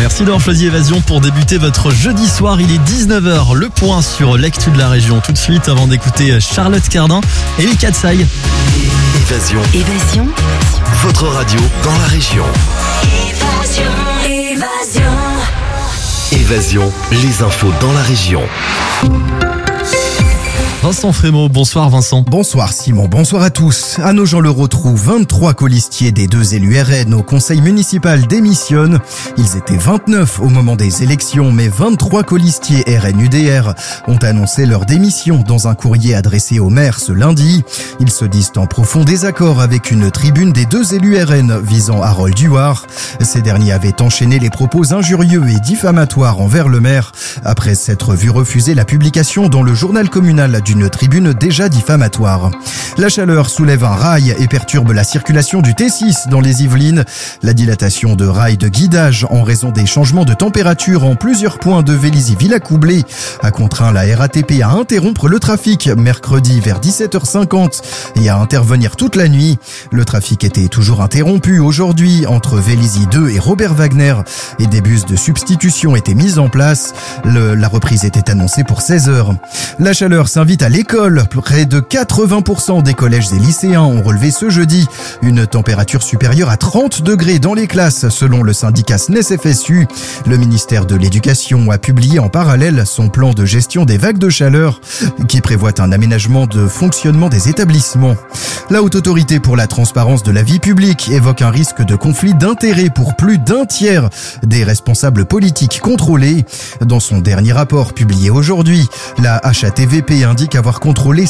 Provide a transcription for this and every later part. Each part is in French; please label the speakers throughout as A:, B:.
A: Merci d'avoir choisi Évasion pour débuter votre jeudi soir. Il est 19h, le point sur l'actu de la région. Tout de suite, avant d'écouter Charlotte Cardin et les Katsai.
B: Évasion. Votre radio dans la région. Évasion, les infos dans la région.
A: Vincent Frémaux, bonsoir Vincent.
C: Bonsoir Simon, bonsoir à tous. À Nogent-le-Rotrou, 23 colistiers des deux élus RN au conseil municipal démissionnent. Ils étaient 29 au moment des élections, mais 23 colistiers RN-UDR ont annoncé leur démission dans un courrier adressé au maire ce lundi. Ils se disent en profond désaccord avec une tribune des deux élus RN visant Harold Duhart. Ces derniers avaient enchaîné les propos injurieux et diffamatoires envers le maire après s'être vu refuser la publication dans le journal communal d'une tribune déjà diffamatoire. La chaleur soulève un rail et perturbe la circulation du T6 dans les Yvelines. La dilatation de rails de guidage en raison des changements de température en plusieurs points de Vélizy-Villacoublay a contraint la RATP à interrompre le trafic mercredi vers 17h50 et à intervenir toute la nuit. Le trafic était toujours interrompu aujourd'hui entre Vélizy 2 et Robert Wagner et des bus de substitution étaient mis en place. La reprise était annoncée pour 16h. La chaleur s'invite à l'école. Près de 80% des collèges et lycéens ont relevé ce jeudi une température supérieure à 30 degrés dans les classes selon le syndicat SNES-FSU. Le ministère de l'Éducation a publié en parallèle son plan de gestion des vagues de chaleur qui prévoit un aménagement de fonctionnement des établissements. La Haute Autorité pour la transparence de la vie publique évoque un risque de conflit d'intérêts pour plus d'un tiers des responsables politiques contrôlés. Dans son dernier rapport publié aujourd'hui, la HATVP indique avoir contrôlé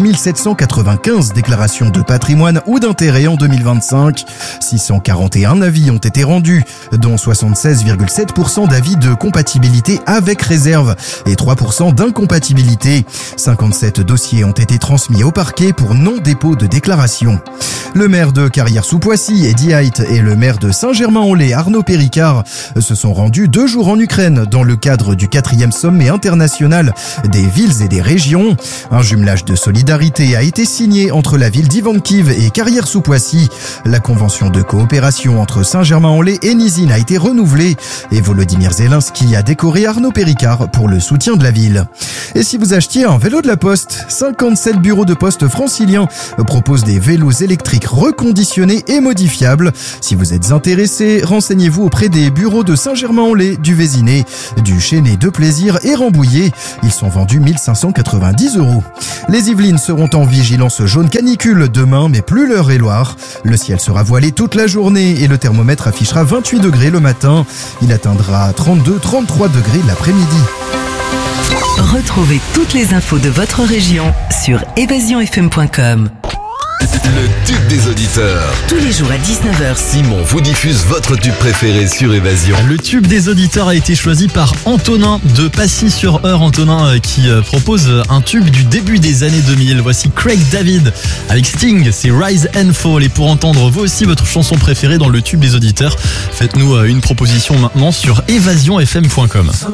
C: 5795 déclarations de patrimoine ou d'intérêt en 2025. 641 avis ont été rendus, dont 76,7% d'avis de compatibilité avec réserve et 3% d'incompatibilité. 57 dossiers ont été transmis au parquet pour non-dépôt de déclaration. Le maire de Carrières-sous-Poissy, Eddie Height, et le maire de Saint-Germain-en-Laye, Arnaud Péricard, se sont rendus 2 jours en Ukraine dans le cadre du 4e sommet international des villes et des régions. Un jumelage de solidarité a été signé entre la ville d'Ivankiv et Carrières-sous-Poissy. La convention de coopération entre Saint-Germain-en-Laye et Nizhyn a été renouvelée et Volodymyr Zelensky a décoré Arnaud Péricard pour le soutien de la ville. Et si vous achetiez un vélo de la Poste, 57 bureaux de poste franciliens proposent des vélos électriques reconditionnés et modifiables. Si vous êtes intéressé, renseignez-vous auprès des bureaux de Saint-Germain-en-Laye, du Vésiné, du Chénet de Plaisir et Rambouillet. Ils sont vendus 1590 €. Les Yvelines seront en vigilance jaune canicule demain, mais plus l'Eure-et-Loir. Le ciel sera voilé toute la journée et le thermomètre affichera 28 degrés le matin. Il atteindra 32-33 degrés l'après-midi.
B: Retrouvez toutes les infos de votre région sur évasionfm.com.
D: Le tube des auditeurs.
B: Tous les jours à 19h.
D: Simon vous diffuse votre tube préféré sur Évasion.
A: Le tube des auditeurs a été choisi par Antonin de Passy-sur-Eure. Antonin qui propose un tube du début des années 2000. Voici Craig David avec Sting, c'est Rise and Fall. Et pour entendre vous aussi votre chanson préférée dans le tube des auditeurs, faites-nous une proposition maintenant sur évasionfm.com.